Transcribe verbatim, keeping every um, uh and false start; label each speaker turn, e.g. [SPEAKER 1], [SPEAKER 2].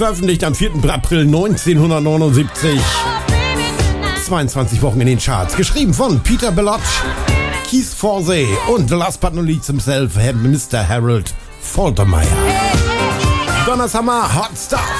[SPEAKER 1] Veröffentlicht am vierten April neunzehnhundertneunundsiebzig. zweiundzwanzig Wochen in den Charts. Geschrieben von Peter Bellotte, Keith Forsey und last but not least himself, Mister Harold Faltermeyer. Donnerhammer, Hot Stuff.